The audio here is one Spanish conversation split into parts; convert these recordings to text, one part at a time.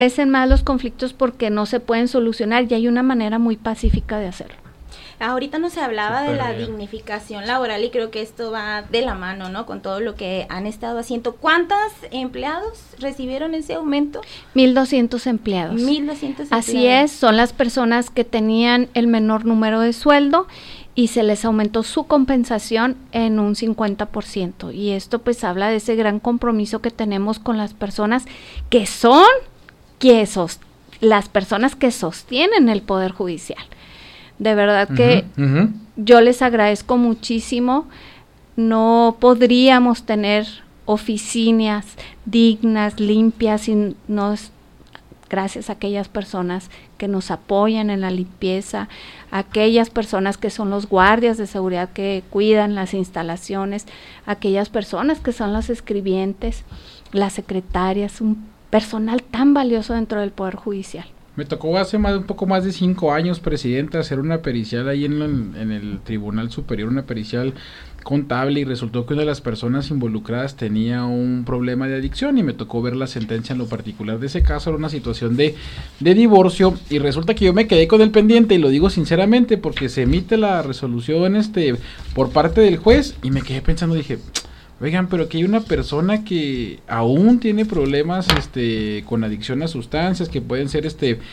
crecen más los conflictos porque no se pueden solucionar y hay una manera muy pacífica de hacerlo. Ahorita no se hablaba de la dignificación laboral y creo que esto va de la mano, ¿no? Con todo lo que han estado haciendo. ¿Cuántos empleados recibieron ese aumento? 1,200 empleados. 1,200 empleados. Así es, son las personas que tenían el menor número de sueldo y se les aumentó su compensación en un 50%. Y esto pues habla de ese gran compromiso que tenemos con las personas que son las personas que sostienen el Poder Judicial. De verdad que yo les agradezco muchísimo. No podríamos tener oficinas dignas, limpias, y gracias a aquellas personas que nos apoyan en la limpieza, aquellas personas que son los guardias de seguridad que cuidan las instalaciones, aquellas personas que son los escribientes, las secretarias, un personal tan valioso dentro del Poder Judicial. Me tocó hace un poco más de 5 años, presidente, hacer una pericial ahí en el Tribunal Superior, una pericial contable, y resultó que una de las personas involucradas tenía un problema de adicción y me tocó ver la sentencia en lo particular de ese caso. Era una situación de divorcio y resulta que yo me quedé con el pendiente, y lo digo sinceramente porque se emite la resolución por parte del juez y me quedé pensando, dije, oigan, pero aquí hay una persona que aún tiene problemas con adicción a sustancias, que pueden ser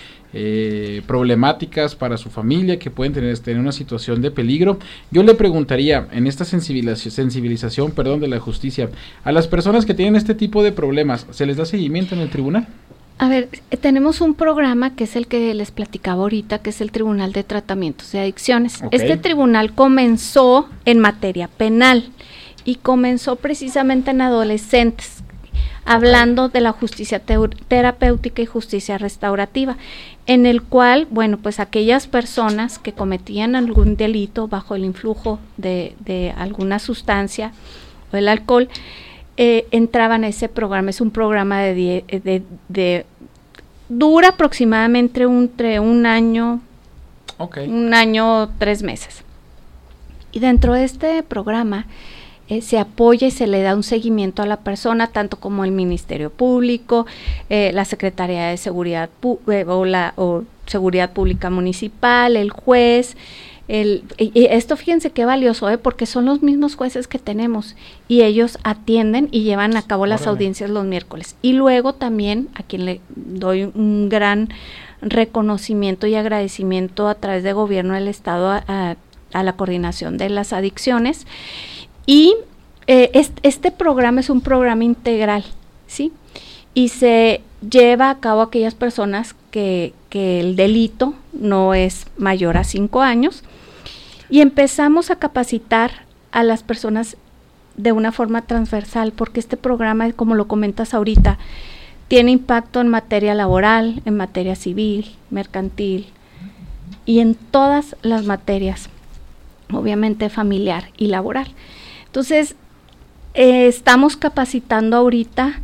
problemáticas para su familia, que pueden tener una situación de peligro. Yo le preguntaría, en esta sensibilización de la justicia, a las personas que tienen este tipo de problemas, ¿se les da seguimiento en el tribunal? A ver, tenemos un programa que es el que les platicaba ahorita, que es el Tribunal de Tratamientos de Adicciones. Okay. Este tribunal comenzó en materia penal y comenzó precisamente en adolescentes, hablando de la justicia terapéutica y justicia restaurativa, en el cual, bueno, pues aquellas personas que cometían algún delito bajo el influjo de alguna sustancia o el alcohol, entraban a ese programa. Es un programa dura aproximadamente entre un año, un año, 3 meses. Y dentro de este programa se apoya y se le da un seguimiento a la persona, tanto como el Ministerio Público, la Secretaría de Seguridad o Seguridad Pública Municipal, el juez. Y esto, fíjense qué valioso, porque son los mismos jueces que tenemos y ellos atienden y llevan a cabo las audiencias los miércoles. Y luego también a quien le doy un gran reconocimiento y agradecimiento a través de Gobierno del Estado a la coordinación de las adicciones. Y este programa es un programa integral, ¿sí? Y se lleva a cabo a aquellas personas que el delito no es mayor a 5 años, y empezamos a capacitar a las personas de una forma transversal, porque este programa, como lo comentas ahorita, tiene impacto en materia laboral, en materia civil, mercantil y en todas las materias, obviamente familiar y laboral. Entonces, estamos capacitando ahorita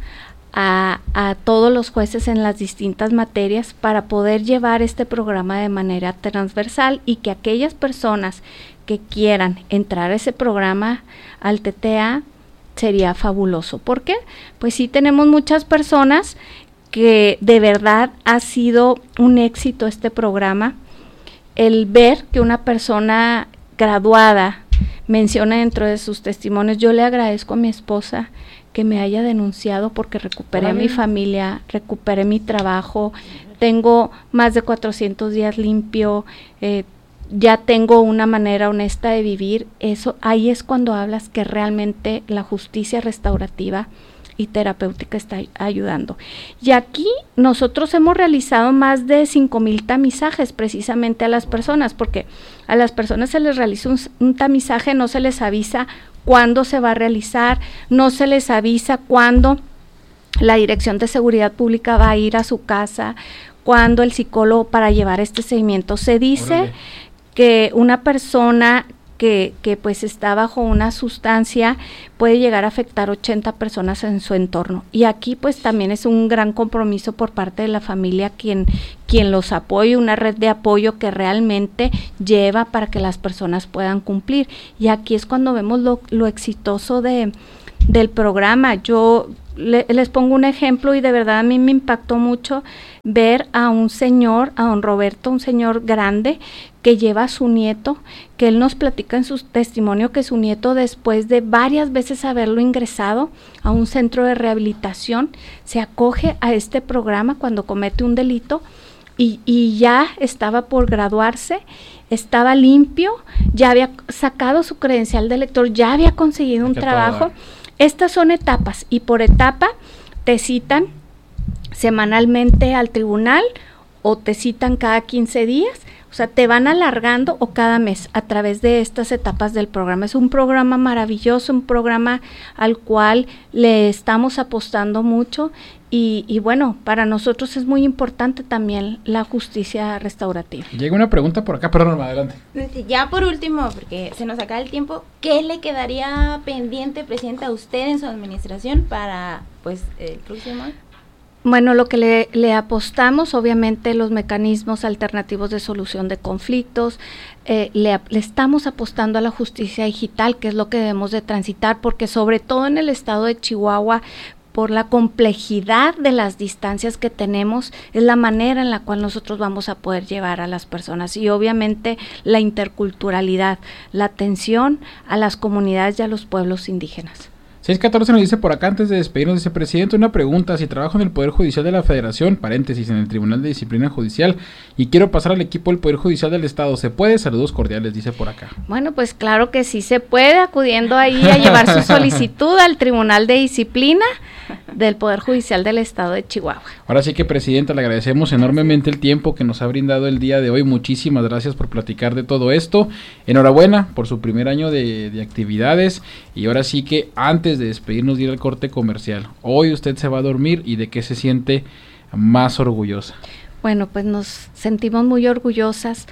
a todos los jueces en las distintas materias para poder llevar este programa de manera transversal, y que aquellas personas que quieran entrar a ese programa al TTA sería fabuloso. ¿Por qué? Pues sí, tenemos muchas personas que de verdad ha sido un éxito este programa. El ver que una persona graduada menciona dentro de sus testimonios: yo le agradezco a mi esposa que me haya denunciado porque recuperé a mi familia, recuperé mi trabajo, tengo más de 400 días limpio, ya tengo una manera honesta de vivir. Eso, ahí es cuando hablas que realmente la justicia restaurativa y terapéutica está ayudando. Y aquí nosotros hemos realizado más de 5,000 tamizajes precisamente a las personas, porque a las personas se les realiza un tamizaje, no se les avisa cuándo se va a realizar, no se les avisa cuándo la Dirección de Seguridad Pública va a ir a su casa, cuándo el psicólogo para llevar este seguimiento. Se dice que una persona que pues está bajo una sustancia puede llegar a afectar 80 personas en su entorno, y aquí pues también es un gran compromiso por parte de la familia quien los apoya, una red de apoyo que realmente lleva para que las personas puedan cumplir. Y aquí es cuando vemos lo exitoso del programa. Yo les pongo un ejemplo y de verdad a mí me impactó mucho ver a un señor, a don Roberto, un señor grande que lleva a su nieto, que él nos platica en su testimonio que su nieto, después de varias veces haberlo ingresado a un centro de rehabilitación, se acoge a este programa cuando comete un delito y ya estaba por graduarse, estaba limpio, ya había sacado su credencial de lector, ya había conseguido un trabajo. Estas son etapas y por etapa te citan semanalmente al tribunal o te citan cada 15 días, o sea, te van alargando o cada mes a través de estas etapas del programa. Es un programa maravilloso, un programa al cual le estamos apostando mucho y bueno, para nosotros es muy importante también la justicia restaurativa. Llega una pregunta por acá, perdón, adelante. Ya por último, porque se nos acaba el tiempo, ¿qué le quedaría pendiente, Presidenta, a usted en su administración para pues el próximo año? Bueno, lo que le apostamos, obviamente, los mecanismos alternativos de solución de conflictos, le estamos apostando a la justicia digital, que es lo que debemos de transitar, porque sobre todo en el estado de Chihuahua, por la complejidad de las distancias que tenemos, es la manera en la cual nosotros vamos a poder llevar a las personas y obviamente la interculturalidad, la atención a las comunidades y a los pueblos indígenas. 614 nos dice por acá, antes de despedirnos, dice: Presidente, una pregunta: si trabajo en el Poder Judicial de la Federación, paréntesis, en el Tribunal de Disciplina Judicial, y quiero pasar al equipo del Poder Judicial del Estado, ¿se puede? Saludos cordiales, dice por acá. Bueno, pues claro que sí se puede, acudiendo ahí a llevar su solicitud al Tribunal de Disciplina del Poder Judicial del Estado de Chihuahua. Ahora sí que, Presidenta, le agradecemos enormemente el tiempo que nos ha brindado el día de hoy. Muchísimas gracias por platicar de todo esto. Enhorabuena por su primer año de actividades. Y ahora sí que, antes de despedirnos de ir al corte comercial, hoy usted se va a dormir, ¿y de qué se siente más orgullosa? Bueno, pues nos sentimos muy orgullosas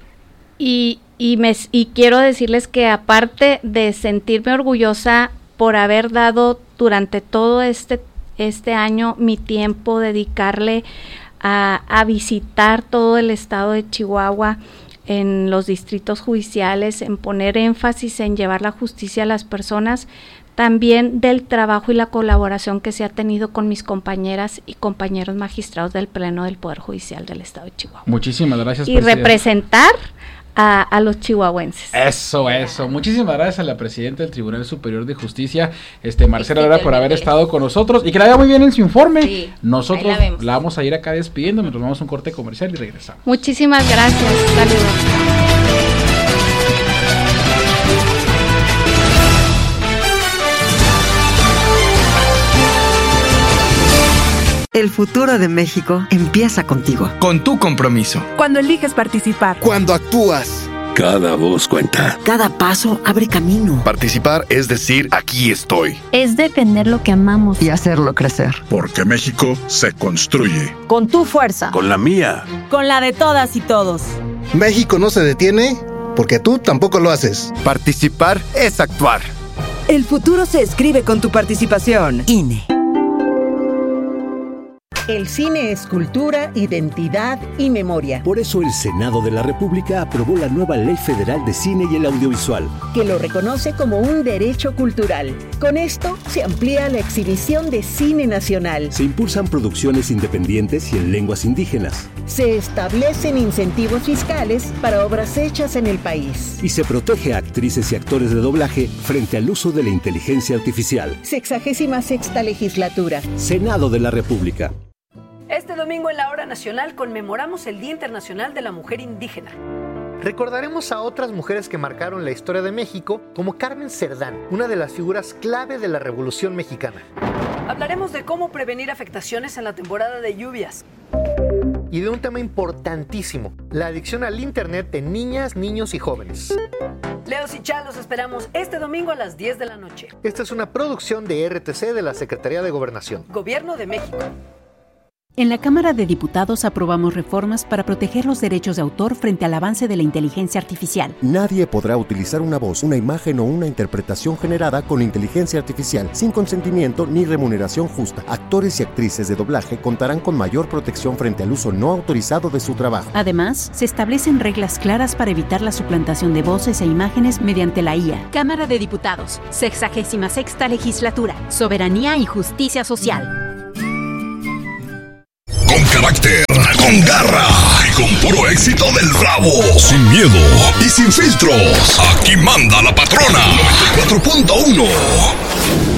y quiero decirles que, aparte de sentirme orgullosa por haber dado durante todo este año mi tiempo, dedicarle a visitar todo el estado de Chihuahua, en los distritos judiciales, en poner énfasis en llevar la justicia a las personas, también del trabajo y la colaboración que se ha tenido con mis compañeras y compañeros magistrados del Pleno del Poder Judicial del Estado de Chihuahua. Muchísimas gracias, y representar a los chihuahuenses. Eso. Muchísimas gracias a la Presidenta del Tribunal Superior de Justicia, Marcela Lara, por haber estado con nosotros y que la vaya muy bien en su informe. Sí, nosotros la vamos a ir acá despidiendo mientras vamos a un corte comercial y regresamos. Muchísimas gracias. Saludos. El futuro de México empieza contigo. Con tu compromiso. Cuando eliges participar. Cuando actúas. Cada voz cuenta. Cada paso abre camino. Participar es decir, aquí estoy. Es defender lo que amamos. Y hacerlo crecer. Porque México se construye. Con tu fuerza. Con la mía. Con la de todas y todos. México no se detiene porque tú tampoco lo haces. Participar es actuar. El futuro se escribe con tu participación. INE. El cine es cultura, identidad y memoria. Por eso el Senado de la República aprobó la nueva Ley Federal de Cine y el Audiovisual, que lo reconoce como un derecho cultural. Con esto se amplía la exhibición de cine nacional. Se impulsan producciones independientes y en lenguas indígenas. Se establecen incentivos fiscales para obras hechas en el país. Y se protege a actrices y actores de doblaje frente al uso de la inteligencia artificial. 66ª legislatura. Senado de la República. Este domingo en la Hora Nacional conmemoramos el Día Internacional de la Mujer Indígena. Recordaremos a otras mujeres que marcaron la historia de México, como Carmen Cerdán, una de las figuras clave de la Revolución Mexicana. Hablaremos de cómo prevenir afectaciones en la temporada de lluvias. Y de un tema importantísimo, la adicción al internet de niñas, niños y jóvenes. Leos y Chá, los esperamos este domingo a las 10 de la noche. Esta es una producción de RTC de la Secretaría de Gobernación. Gobierno de México. En la Cámara de Diputados aprobamos reformas para proteger los derechos de autor frente al avance de la inteligencia artificial. Nadie podrá utilizar una voz, una imagen o una interpretación generada con inteligencia artificial sin consentimiento ni remuneración justa. Actores y actrices de doblaje contarán con mayor protección frente al uso no autorizado de su trabajo. Además, se establecen reglas claras para evitar la suplantación de voces e imágenes mediante la IA. Cámara de Diputados, 66ª Legislatura, Soberanía y Justicia Social. Con carácter, con garra y con puro éxito del Bravo. Sin miedo y sin filtros. Aquí manda la patrona. 4.1.